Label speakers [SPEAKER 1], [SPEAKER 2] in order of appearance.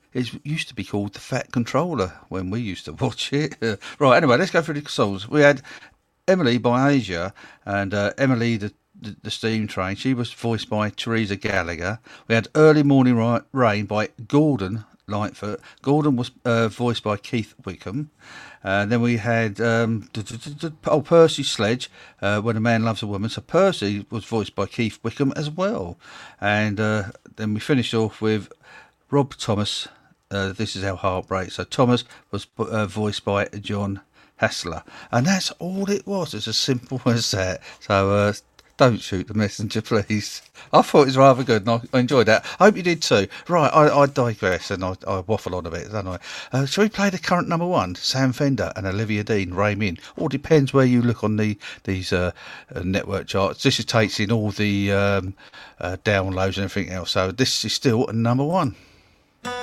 [SPEAKER 1] it used to be called The Fat Controller when we used to watch it. Right, anyway, let's go through the songs. We had Emily by Asia, and Emily the Steam Train. She was voiced by Teresa Gallagher. We had Early Morning Rain by Gordon Lightfoot. Gordon was voiced by Keith Wickham. Then we had Percy Sledge, When a Man Loves a Woman. So Percy was voiced by Keith Wickham as well. And then we finished off with Rob Thomas. This Is Our Heartbreak. So Thomas was voiced by John Hassler. And that's all it was. It's as simple as that. So don't shoot the messenger, please. I thought it was rather good, and I enjoyed that. I hope you did too. Right, I digress, and I waffle on a bit, don't I? Shall we play the current number one? Sam Fender and Olivia Dean, Rain In. All depends where you look on these network charts. This takes in all the downloads and everything else. So this is still number one.